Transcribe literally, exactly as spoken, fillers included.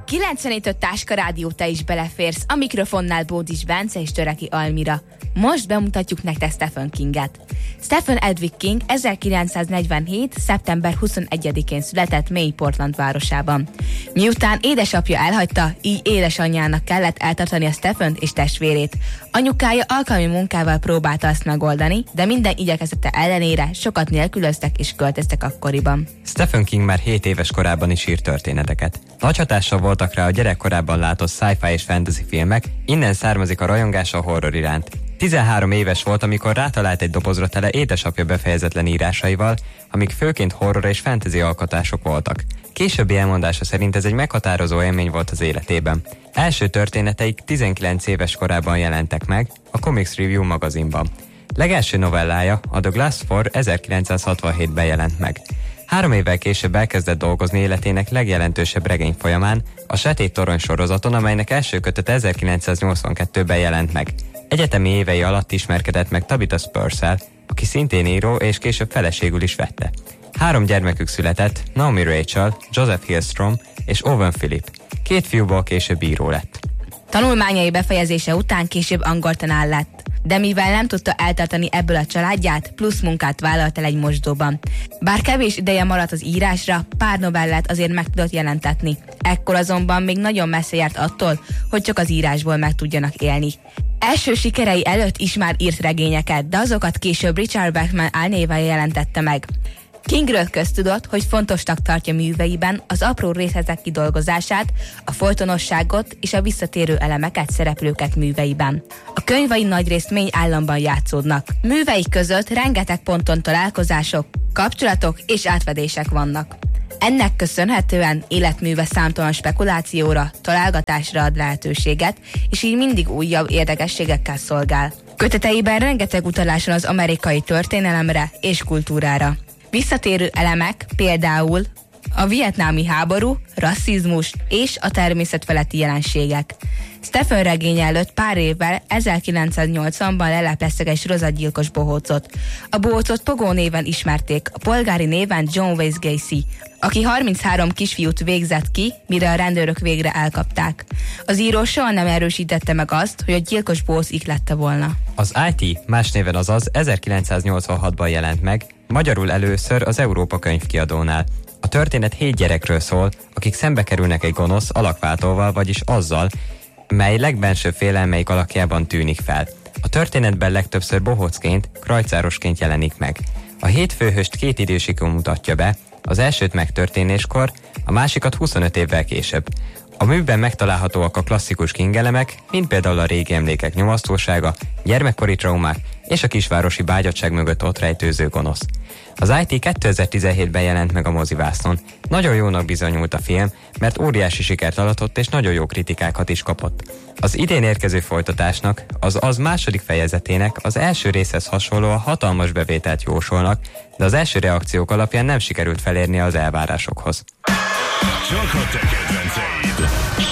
kilencvenöt Táska Rádió, te is beleférsz, a mikrofonnál Bódis Bence és Töreki Almira. Most bemutatjuk nektek Stephen Kinget. Stephen Edwin King ezerkilencszáznegyvenhét. szeptember huszonegyedikén született Maine Portland városában. Miután édesapja elhagyta, így édesanyjának kellett eltartani a Stephent és testvérét. Anyukája alkalmi munkával próbálta azt megoldani, de minden igyekezete ellenére sokat nélkülöztek és költöztek akkoriban. Stephen King már hét éves korában is írt történeteket. Nagy hatással voltak rá a gyerekkorában látott sci-fi és fantasy filmek, innen származik a rajongása a horror iránt. tizenhárom éves volt, amikor rátalált egy dobozra tele édesapja befejezetlen írásaival, amik főként horror és fantasy alkotások voltak. Későbbi elmondása szerint ez egy meghatározó élmény volt az életében. Első történeteik tizenkilenc éves korában jelentek meg a Comics Review magazinban. Legelső novellája, a The Glass For ezerkilencszázhatvanhétben jelent meg. Három évvel később elkezdett dolgozni életének legjelentősebb regény folyamán, a Sötét Torony sorozaton, amelynek első kötete ezerkilencszáznyolcvankettőben jelent meg. Egyetemi évei alatt ismerkedett meg Tabitha Spursel, aki szintén író és később feleségül is vette. Három gyermekük született, Naomi Rachel, Joseph Hillstrom és Owen Philip. Két fiúból később író lett. Tanulmányai befejezése után később angoltanár lett, de mivel nem tudta eltartani ebből a családját, plusz munkát vállalt el egy mosdóban. Bár kevés ideje maradt az írásra, pár novellát azért meg tudott jelentetni. Ekkor azonban még nagyon messze járt attól, hogy csak az írásból meg tudjanak élni. Első sikerei előtt is már írt regényeket, de azokat később Richard Bachman álnéven jelentette meg. Kingről köztudott, hogy fontosnak tartja műveiben az apró részletek kidolgozását, a folytonosságot és a visszatérő elemeket, szereplőket műveiben. A könyvei nagyrészt Maine államban játszódnak. Műveik között rengeteg ponton találkozások, kapcsolatok és átfedések vannak. Ennek köszönhetően életműve számtalan spekulációra, találgatásra ad lehetőséget, és így mindig újabb érdekességekkel szolgál. Köteteiben rengeteg utalás van az amerikai történelemre és kultúrára. Visszatérő elemek például a vietnámi háború, rasszizmus és a természetfeletti jelenségek. Stephen regénye előtt pár évvel ezerkilencszáznyolcvanban lelepleztek egy sorozatgyilkos bohócot. A bohócot Pogo néven ismerték, a polgári néven John Wayne Gacy, aki harminchárom kisfiút végzett ki, mire a rendőrök végre elkapták. Az író soha nem erősítette meg azt, hogy a gyilkos bohóc ihlette volna. Az i té, más néven azaz, ezerkilencszáznyolcvanhatban jelent meg, magyarul először az Európa könyvkiadónál. A történet hét gyerekről szól, akik szembe kerülnek egy gonosz alakváltóval, vagyis azzal, mely legbensőbb félelmeik alakjában tűnik fel. A történetben legtöbbször bohócként, krajcárosként jelenik meg. A hét főhőst két idősikon mutatja be, az elsőt megtörténéskor, a másikat huszonöt évvel később. A műben megtalálhatóak a klasszikus King elemek, mint például a régi emlékek nyomasztósága, gyermekkori traumák és a kisvárosi bágyadság mögött ott rejtőző gonosz. Az i té kétezer-tizenhétben jelent meg a mozivásznon. Nagyon jónak bizonyult a film, mert óriási sikert aratott és nagyon jó kritikákat is kapott. Az idén érkező folytatásnak, az az második fejezetének az első részhez hasonlóan hatalmas bevételt jósolnak, de az első reakciók alapján nem sikerült felérni az elvárásokhoz. Csak a te kedvenceid.